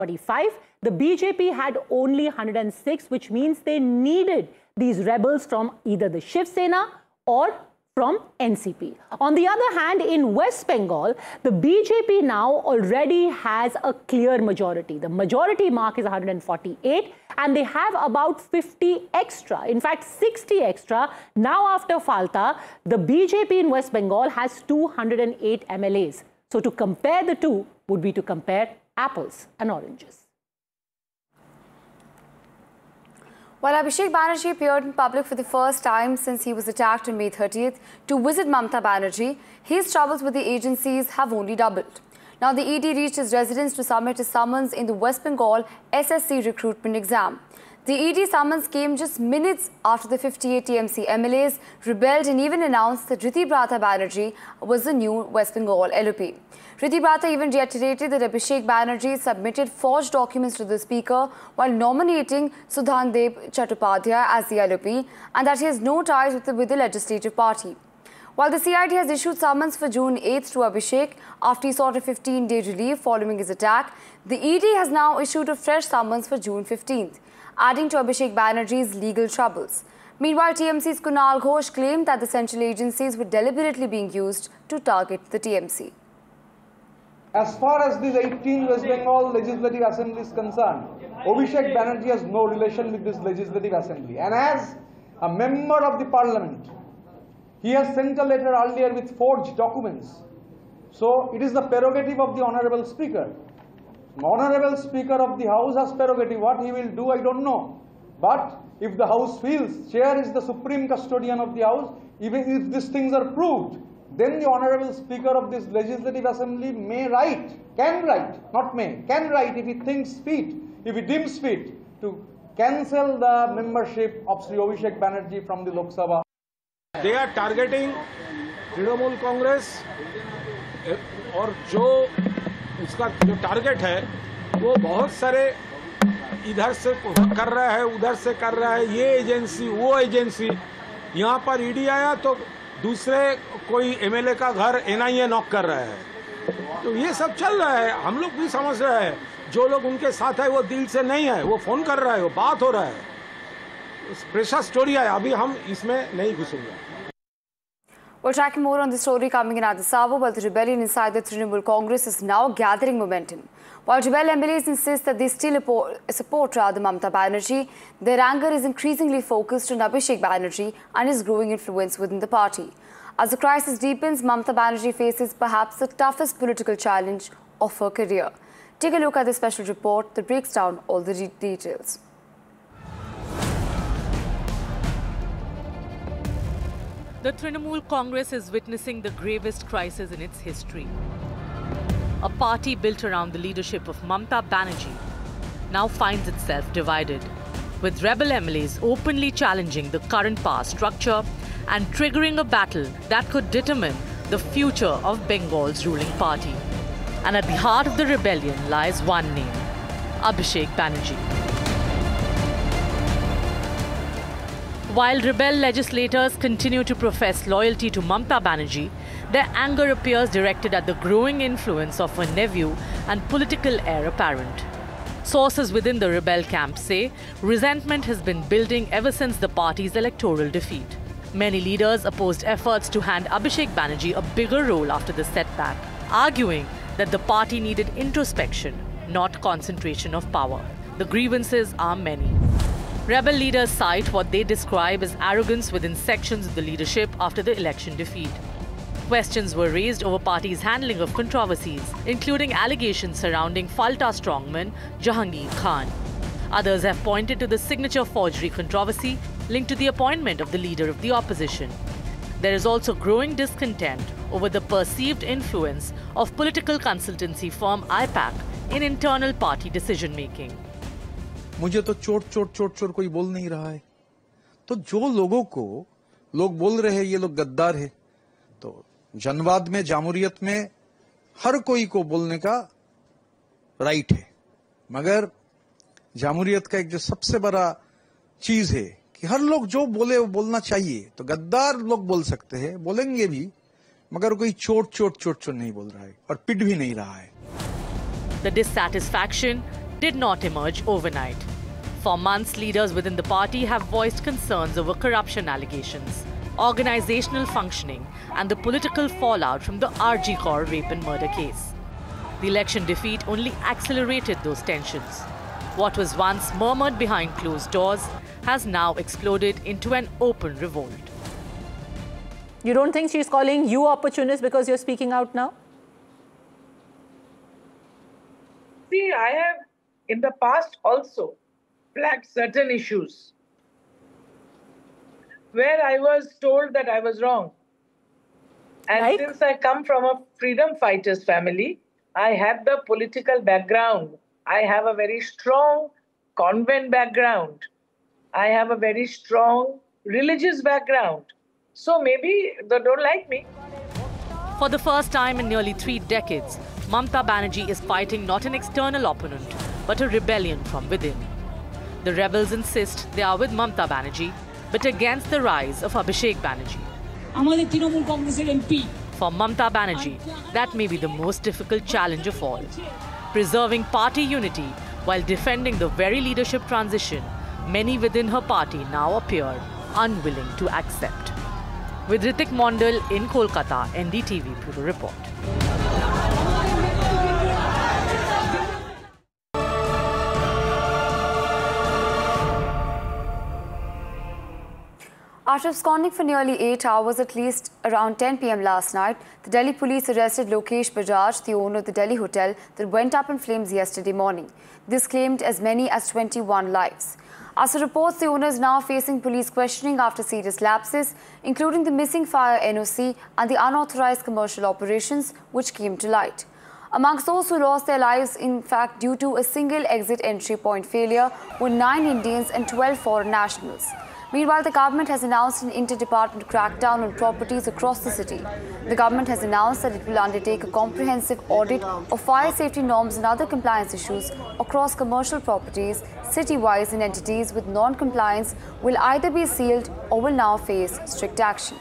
45. The BJP had only 106, which means they needed these rebels from either the Shiv Sena or from NCP. On the other hand, in West Bengal, the BJP now already has a clear majority. The majority mark is 148, and they have about 50 extra, in fact 60 extra. Now after Falta, the BJP in West Bengal has 208 MLAs. So to compare the two would be to compare apples and oranges. While Abhishek Banerjee appeared in public for the first time since he was attacked on May 30th to visit Mamata Banerjee, his troubles with the agencies have only doubled. Now, the ED reached his residence to submit his summons in the West Bengal SSC recruitment exam. The ED summons came just minutes after the 58 TMC MLAs rebelled and even announced that Riti Brata Banerjee was the new West Bengal LOP. Riti Brata even reiterated that Abhishek Banerjee submitted forged documents to the Speaker while nominating Sudhandev Chattopadhyay as the LOP and that he has no ties with the legislative party. While the CID has issued summons for June 8th to Abhishek after he sought a 15-day relief following his attack, the ED has now issued a fresh summons for June 15th, adding to Abhishek Banerjee's legal troubles. Meanwhile, TMC's Kunal Ghosh claimed that the central agencies were deliberately being used to target the TMC. As far as this 18 West Bengal Legislative Assembly is concerned, Abhishek Banerjee has no relation with this Legislative Assembly. And as a member of the Parliament, he has sent a letter earlier with forged documents. So it is the prerogative of the Honorable Speaker. The Honorable Speaker of the House has prerogative. What he will do, I don't know. But if the House feels, Chair is the supreme custodian of the House, even if these things are proved, then the Honorable Speaker of this Legislative Assembly may write, can write, not may, can write if he thinks fit, if he deems fit, to cancel the membership of Sri Abhishek Banerjee from the Lok Sabha. They are targeting Trinamool Congress और जो उसका जो target है वो बहुत सारे इधर से कर रहा है उधर से कर रहा है ये एजेंसी वो एजेंसी यहाँ पर ईडी आया तो दूसरे कोई एमएलए का घर एनआईए नॉक कर रहा है तो ये सब चल रहा है हम लोग भी समझ रहे हैं जो लोग उनके साथ है वो दिल से नहीं है वो फोन कर रहा है वो बात हो रहा है प्रेशर स्टोरी है अभी हम इसमें नहीं घुसेंगे We're tracking more on the story coming in at this hour, but the rebellion inside the Trinamool Congress is now gathering momentum. While rebel MLAs insist that they still support Mamata Banerjee, their anger is increasingly focused on Abhishek Banerjee and his growing influence within the party. As the crisis deepens, Mamata Banerjee faces perhaps the toughest political challenge of her career. Take a look at this special report that breaks down all the details. The Trinamool Congress is witnessing the gravest crisis in its history. A party built around the leadership of Mamata Banerjee now finds itself divided, with rebel MLAs openly challenging the current power structure and triggering a battle that could determine the future of Bengal's ruling party. And at the heart of the rebellion lies one name, Abhishek Banerjee. While rebel legislators continue to profess loyalty to Mamata Banerjee, their anger appears directed at the growing influence of her nephew and political heir apparent. Sources within the rebel camp say resentment has been building ever since the party's electoral defeat. Many leaders opposed efforts to hand Abhishek Banerjee a bigger role after the setback, arguing that the party needed introspection, not concentration of power. The grievances are many. Rebel leaders cite what they describe as arrogance within sections of the leadership after the election defeat. Questions were raised over party's handling of controversies, including allegations surrounding Falta strongman Jahangir Khan. Others have pointed to the signature forgery controversy linked to the appointment of the leader of the opposition. There is also growing discontent over the perceived influence of political consultancy firm IPAC in internal party decision-making. मुझे तो चोट कोई बोल नहीं रहा है तो जो लोगों को लोग बोल रहे हैं ये लोग गद्दार है तो जनवाद में जामूरियत में हर कोई को बोलने का राइट है मगर जामूरियत का एक जो सबसे बड़ा चीज है कि हर लोग जो बोले वो बोलना चाहिए तो गद्दार लोग बोल सकते हैं बोलेंगे भी मगर कोई चोट नहीं बोल रहा है और पिट भी नहीं रहा है The dissatisfaction, did not emerge overnight. For months, leaders within the party have voiced concerns over corruption allegations, organizational functioning, and the political fallout from the RG Kaur rape and murder case. The election defeat only accelerated those tensions. What was once murmured behind closed doors has now exploded into an open revolt. You don't think she's calling you opportunist because you're speaking out now? See, I have in the past also flagged certain issues where I was told that I was wrong. And since I come from a freedom fighters family, I have the political background. I have a very strong convent background. I have a very strong religious background. So maybe they don't like me. For the first time in nearly 3 decades, Mamta Banerjee is fighting not an external opponent, but a rebellion from within. The rebels insist they are with Mamta Banerjee, but against the rise of Abhishek Banerjee. For Mamta Banerjee, that may be the most difficult challenge of all. Preserving party unity while defending the very leadership transition many within her party now appear unwilling to accept. With Ritik Mondal in Kolkata, NDTV Bureau Report. After absconding for nearly 8 hours, at least around 10 p.m. last night, the Delhi police arrested Lokesh Bajaj, the owner of the Delhi hotel that went up in flames yesterday morning. This claimed as many as 21 lives. As for reports, the owner is now facing police questioning after serious lapses, including the missing fire NOC and the unauthorized commercial operations which came to light. Amongst those who lost their lives, in fact, due to a single exit entry point failure, were 9 Indians and 12 foreign nationals. Meanwhile, the government has announced an inter-department crackdown on properties across the city. The government has announced that it will undertake a comprehensive audit of fire safety norms and other compliance issues across commercial properties, city-wise, and entities with non-compliance will either be sealed or will now face strict action.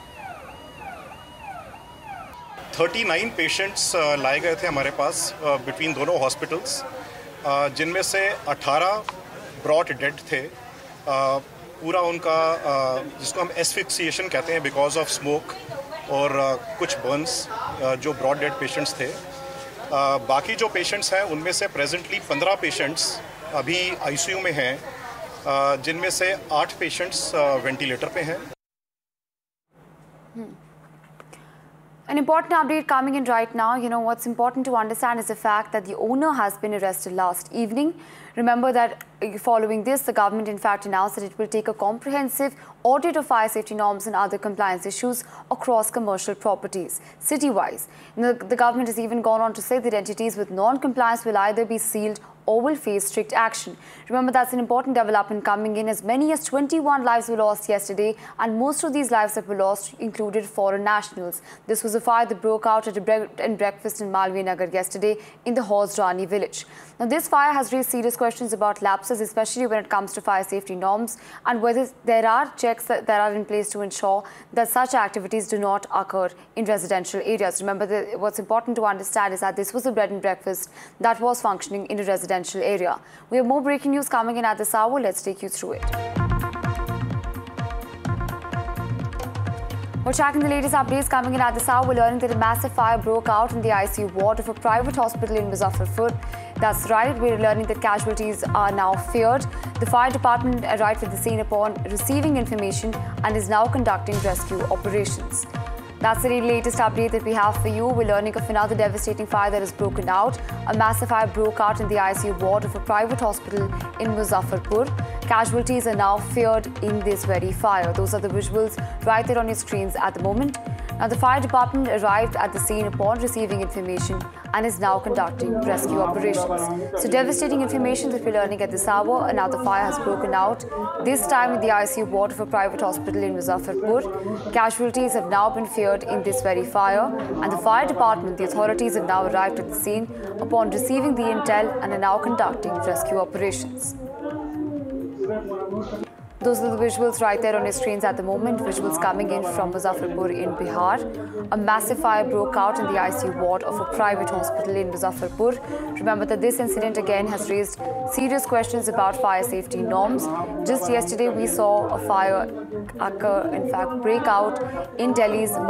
39 patients लाए गए थे हमारे पास between दोनों hospitals, जिनमें से 18 broad dead थे. पूरा उनका जिसको हम एस्फिक्सिएशन कहते हैं बिकॉज ऑफ स्मोक और कुछ बर्न्स जो ब्रॉड डेड पेशेंट्स थे. बाकी जो पेशेंट्स हैं उनमें से प्रेजेंटली 15 पेशेंट्स अभी आईसीयू में हैं, जिनमें से 8 पेशेंट्स वेंटिलेटर पे हैं. An important update coming in right now. You know, what's important to understand is the fact that the owner has been arrested last evening. Remember that following this, the government in fact announced that it will take a comprehensive audit of fire safety norms and other compliance issues across commercial properties, city-wise. The government has even gone on to say that entities with non-compliance will either be sealed or will face strict action. Remember, that's an important development coming in. As many as 21 lives were lost yesterday, and most of these lives that were lost included foreign nationals. This was a fire that broke out at a bread and breakfast in Malviya Nagar yesterday in the Hauz Rani village. Now, this fire has raised serious questions about lapses, especially when it comes to fire safety norms, and whether there are checks that are in place to ensure that such activities do not occur in residential areas. Remember, what's important to understand is that this was a bread and breakfast that was functioning in a residential area. We have more breaking news coming in at this hour. Let's take you through it. We're tracking the latest updates coming in at this hour. We're learning that a massive fire broke out in the ICU ward of a private hospital in Muzaffarpur. That's right, we're learning that casualties are now feared. The fire department arrived at the scene upon receiving information and is now conducting rescue operations. That's the latest update that we have for you. We're learning of another devastating fire that has broken out. A massive fire broke out in the ICU ward of a private hospital in Muzaffarpur. Casualties are now feared in this very fire. Those are the visuals right there on your screens at the moment. Now, the fire department arrived at the scene upon receiving information and is now conducting rescue operations. So, devastating information that we're learning at this hour. Another fire has broken out, this time in the ICU ward of a private hospital in Muzaffarpur. Casualties have now been feared in this very fire, and the fire department, the authorities have now arrived at the scene upon receiving the intel and are now conducting rescue operations. Those are the visuals right there on your screens at the moment. Visuals coming in from Muzaffarpur in Bihar. A massive fire broke out in the ICU ward of a private hospital in Muzaffarpur. Remember that this incident again has raised serious questions about fire safety norms. Just yesterday we saw a fire break out in Delhi's